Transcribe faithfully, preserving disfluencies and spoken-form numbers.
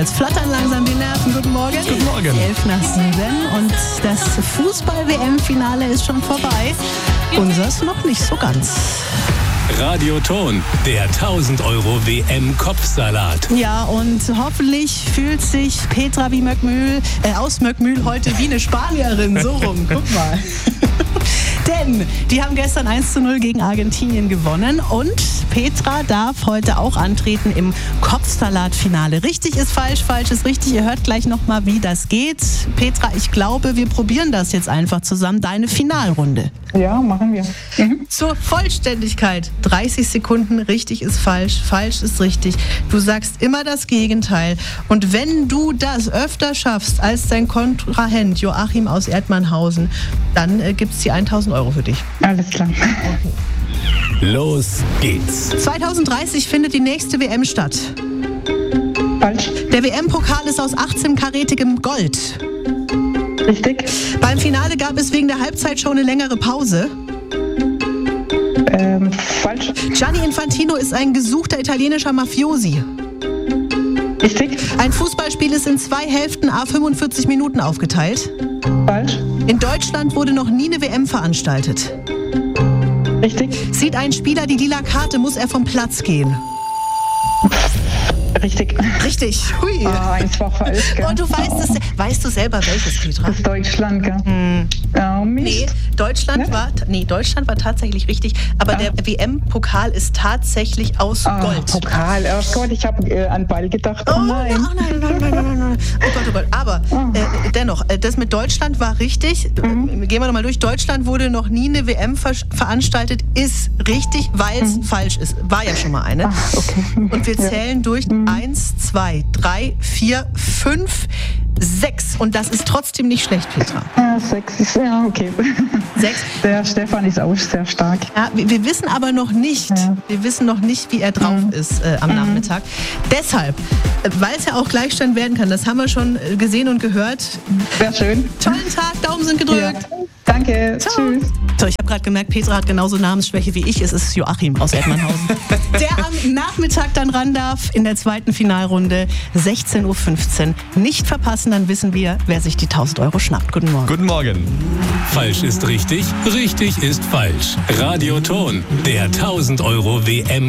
Jetzt flattern langsam die Nerven. Guten Morgen. Guten Morgen. elf nach sieben und das Fußball-W M-Finale ist schon vorbei. Unseres noch nicht so ganz. Radioton, der tausend Euro W M-Kopfsalat. Ja, und hoffentlich fühlt sich Petra wie Möckmühl, äh, aus Möckmühl heute wie eine Spanierin. So rum, guck mal. Denn die haben gestern eins zu null gegen Argentinien gewonnen und Petra darf heute auch antreten im Kopfsalat-Finale. Richtig ist falsch, falsch ist richtig. Ihr hört gleich nochmal, wie das geht. Petra, ich glaube, wir probieren das jetzt einfach zusammen. Deine Finalrunde. Ja, machen wir. Mhm. Zur Vollständigkeit. dreißig Sekunden, richtig ist falsch, falsch ist richtig. Du sagst immer das Gegenteil. Und wenn du das öfter schaffst als dein Kontrahent Joachim aus Erdmannhausen, dann äh, gibt es die tausend Euro für dich. Alles klar. Okay. Los geht's. zwanzig dreißig findet die nächste W M statt. Falsch. Der W M-Pokal ist aus achtzehn-karätigem Gold. Richtig. Beim Finale gab es wegen der Halbzeitshow eine längere Pause. Ähm, falsch. Gianni Infantino ist ein gesuchter italienischer Mafiosi. Richtig. Ein Fußballspiel ist in zwei Hälften à fünfundvierzig Minuten aufgeteilt. Falsch. In Deutschland wurde noch nie eine W M veranstaltet. Richtig. Sieht ein Spieler die lila Karte, muss er vom Platz gehen. Richtig. Richtig. Hui. Ah, eins war falsch, gell? Und du weißt es, weißt du selber welches, Petra? Das ist Deutschland, gell? Hm. Oh, Nee, Mist. Deutschland Ne? war, nee, Deutschland war tatsächlich richtig, aber Ah. der W M-Pokal ist tatsächlich aus Ah, Gold. Pokal. Oh Gott, ich habe äh, an Ball gedacht. Oh, Oh nein. nein, nein, nein, nein, nein, nein. Oh Gott, oh Gott. Aber äh, dennoch, äh, das mit Deutschland war richtig. Mhm. Gehen wir nochmal durch. Deutschland wurde noch nie eine W M ver- veranstaltet. Ist richtig, weil es mhm. falsch ist. War ja schon mal eine. Ah, okay. Und wir zählen ja. durch mhm. eins, zwei, drei, vier, fünf, sechs. Und das ist trotzdem nicht schlecht, Petra. Ja, sechs ist, ja, okay. Sechs. Der Stefan ist auch sehr stark. Ja, wir, wir wissen aber noch nicht, Ja. wir wissen noch nicht, wie er drauf Mhm. ist äh, am Mhm. Nachmittag. Deshalb, äh, weil es ja auch Gleichstand werden kann, das haben wir schon äh, gesehen und gehört. Sehr schön. Tollen Tag, Daumen sind gedrückt. Ja. Danke. Ciao. Tschüss. So, ich habe gerade gemerkt, Petra hat genauso Namensschwäche wie ich. Es ist Joachim aus Erdmannhausen, der am Nachmittag dann ran darf in der zweiten Finalrunde, sechzehn Uhr fünfzehn. Nicht verpassen, dann wissen wir, wer sich die tausend Euro schnappt. Guten Morgen. Guten Morgen. Falsch ist richtig, richtig ist falsch. Radioton, der tausend Euro W M